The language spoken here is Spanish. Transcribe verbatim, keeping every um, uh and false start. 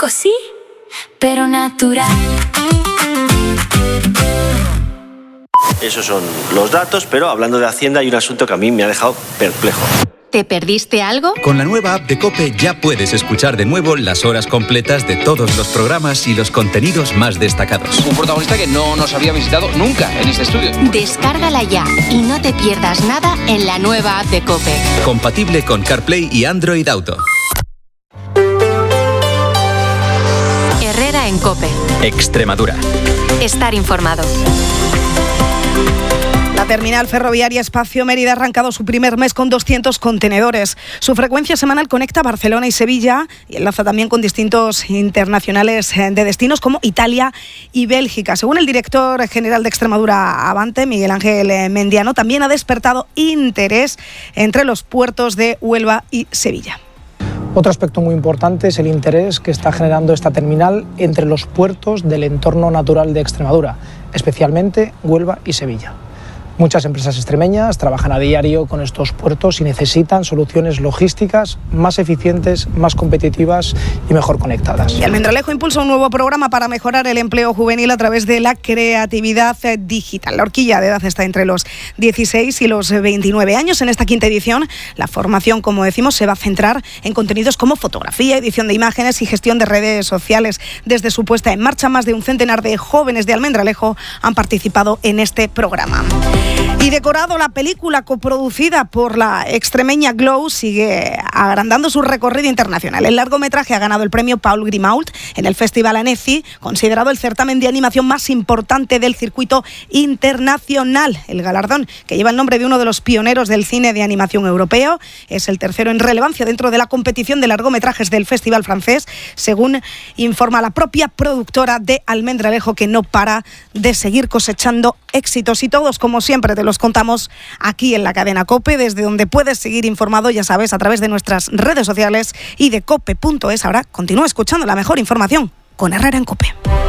poco sí, pero natural. Esos son los datos, pero hablando de Hacienda hay un asunto que a mí me ha dejado perplejo. ¿Te perdiste algo? Con la nueva app de COPE ya puedes escuchar de nuevo las horas completas de todos los programas y los contenidos más destacados. Un protagonista que no nos había visitado nunca en este estudio. Descárgala ya y no te pierdas nada en la nueva app de COPE. Compatible con CarPlay y Android Auto. Herrera en COPE. Extremadura. Estar informado. La terminal ferroviaria Espacio Mérida ha arrancado su primer mes con doscientos contenedores. Su frecuencia semanal conecta Barcelona y Sevilla y enlaza también con distintos internacionales de destinos como Italia y Bélgica. Según el director general de Extremadura Avante, Miguel Ángel Mendiano, también ha despertado interés entre los puertos de Huelva y Sevilla. Otro aspecto muy importante es el interés que está generando esta terminal entre los puertos del entorno natural de Extremadura, especialmente Huelva y Sevilla. Muchas empresas extremeñas trabajan a diario con estos puertos y necesitan soluciones logísticas más eficientes, más competitivas y mejor conectadas. Y Almendralejo impulsa un nuevo programa para mejorar el empleo juvenil a través de la creatividad digital. La horquilla de edad está entre los dieciséis y los veintinueve años. En esta quinta edición, la formación, como decimos, se va a centrar en contenidos como fotografía, edición de imágenes y gestión de redes sociales. Desde su puesta en marcha, más de un centenar de jóvenes de Almendralejo han participado en este programa. Y Decorado, la película coproducida por la extremeña Glow, sigue agrandando su recorrido internacional. El largometraje ha ganado el premio Paul Grimault en el Festival Annecy, considerado el certamen de animación más importante del circuito internacional. El galardón, que lleva el nombre de uno de los pioneros del cine de animación europeo, es el tercero en relevancia dentro de la competición de largometrajes del Festival francés, según informa la propia productora de Almendralejo, que no para de seguir cosechando éxitos. Y todos, como siempre, te los contamos aquí en la cadena COPE, desde donde puedes seguir informado, ya sabes, a través de nuestras redes sociales y de cope punto es. Ahora continúa escuchando la mejor información con Herrera en COPE.